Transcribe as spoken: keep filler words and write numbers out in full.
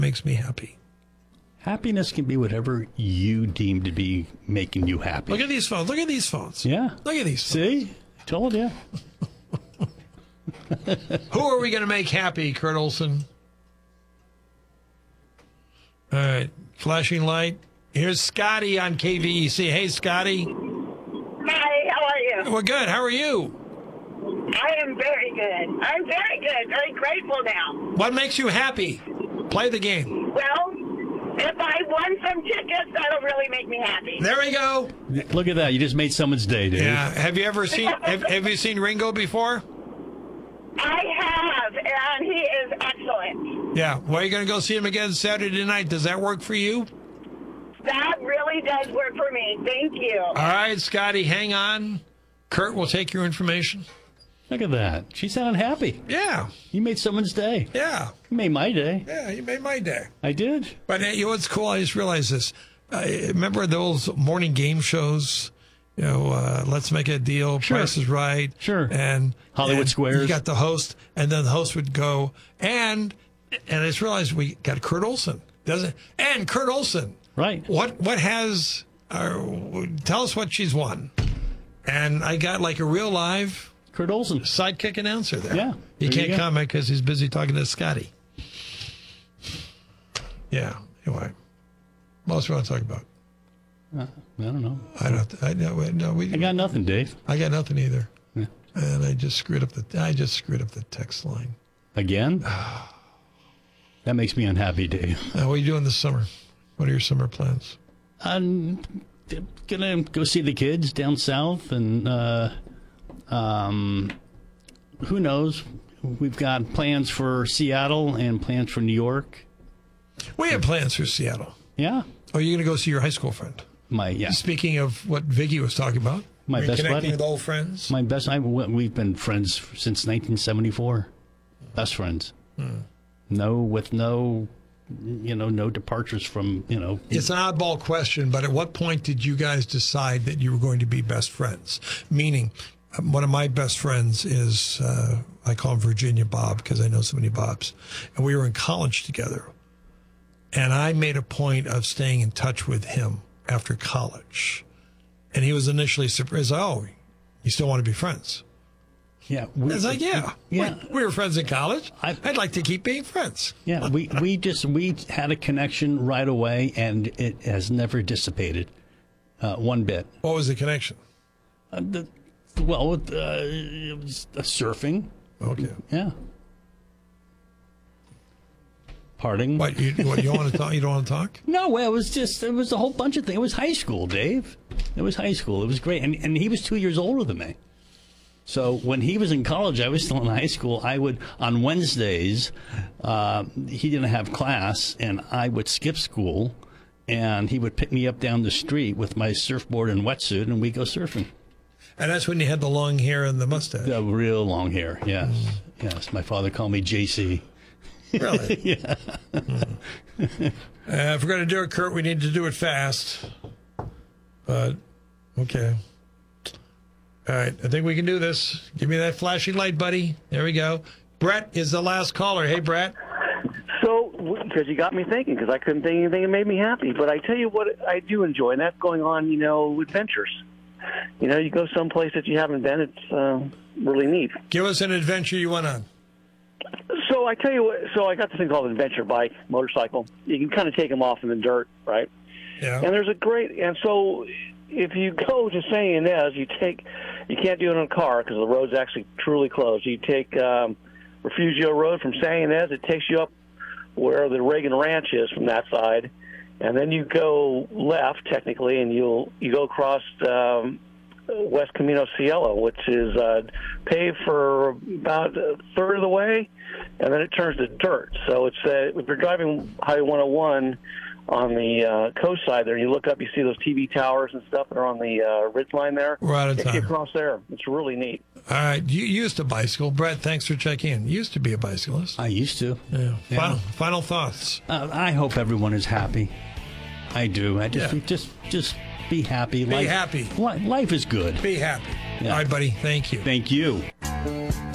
makes me happy. Happiness can be whatever you deem to be making you happy. Look at these phones. Look at these phones. Yeah. Look at these phones. See? I told you. Who are we going to make happy, Kurt Olson? All right. Flashing light. Here's Scotty on K V E C. Hey, Scotty. Hi, how are you? We're good. How are you? I am very good. I'm very good. Very grateful now. What makes you happy? Play the game. Well, if I won some tickets, that'll really make me happy. There we go. Look at that. You just made someone's day, dude. Yeah. Have you ever seen have, have you seen Ringo before? I have, and he is excellent. Yeah. Well, are you going to go see him again Saturday night? Does that work for you? That really does work for me. Thank you. All right, Scotty, hang on. Kurt will take your information. Look at that. She sounded happy. Yeah. You made someone's day. Yeah. You made my day. Yeah, you made my day. I did. But uh, you know what's cool? I just realized this. Uh, remember those morning game shows? You know, uh, Let's Make a Deal, Sure. Price is Right. Sure. And Hollywood and Squares. You got the host, and then the host would go, and and I just realized we got Kurt Olson, doesn't? And Kurt Olson. Right. What what has? Uh, tell us what she's won. And I got like a real live Kurt Olson. sidekick announcer there. Yeah. He There you can't go. comment because he's busy talking to Scotty. Yeah. Anyway, what else do you want to talk about? Uh, I don't know. I don't. I know. No, we. I got nothing, Dave. I got nothing either. Yeah. And I just screwed up the. I just screwed up the text line. Again? That makes me unhappy, Dave. Uh, what are you doing this summer? What are your summer plans? I'm gonna go see the kids down south, and uh, um, who knows? We've got plans for Seattle and plans for New York. We have plans for Seattle. Yeah, Oh, you're going to go see your high school friend. my yeah, Speaking of what Vicky was talking about, My best connecting buddy. with old friends. my best. I, we've been friends since nineteen seventy-four. Best friends. Hmm. No, with no, you know, no departures from you know. It's an oddball question, but at what point did you guys decide that you were going to be best friends? Meaning, um, one of my best friends is, uh, I call him Virginia Bob because I know so many Bobs. And we were in college together. And I made a point of staying in touch with him after college. And he was initially surprised, oh, you still want to be friends? Yeah, I was like, yeah. yeah. We, we were friends in college. I- I'd like to keep being friends. Yeah, we, we just we had a connection right away, and it has never dissipated uh, one bit. What was the connection? Uh, the, well, uh, it was uh, surfing. Okay. Yeah. Parting. What, you, what, you want to talk? You don't want to talk? No, it was just it was a whole bunch of things. It was high school, Dave. It was high school. It was great, and and he was two years older than me. So when he was in college, I was still in high school. I would, on Wednesdays, uh, he didn't have class, and I would skip school, and he would pick me up down the street with my surfboard and wetsuit, and we'd go surfing. And that's when you had the long hair and the mustache. The real long hair, yes. Yes, my father called me J C. Really? Yeah. Mm. Uh, if we're going to do it, Kurt, we need to do it fast. But, okay. All right. I think we can do this. Give me that flashing light, buddy. There we go. Brett is the last caller. Hey, Brett. So, because you got me thinking, because I couldn't think of anything that made me happy. But I tell you what I do enjoy, and that's going on, you know, adventures. You know, you go someplace that you haven't been, it's uh, really neat. Give us an adventure you went on. So I tell you what, so I got this thing called an adventure bike, motorcycle. You can kind of take them off in the dirt, right? Yeah. And there's a great, and so if you go to Saint Ynez, you take, you can't do it in a car because the road's actually truly closed. You take um, Refugio Road from Saint Ynez, it takes you up where the Reagan Ranch is from that side, and then you go left technically, and you'll you go across um, West Camino Cielo, which is uh, paved for about a third of the way, and then it turns to dirt. So it's uh, if you're driving Highway one oh one on the uh, coast side there, and you look up, you see those T V towers and stuff that are on the uh, ridge line there. We're out of Take you time. across there. It's really neat. All right. You used to bicycle. Brett, thanks for checking in. You used to be a bicyclist. I used to. Yeah. Yeah. Final, final thoughts. Uh, I hope everyone is happy. I do. I just Yeah. just just be happy. Be happy. Li- life is good. Be happy. Yeah. All right, buddy. Thank you. Thank you.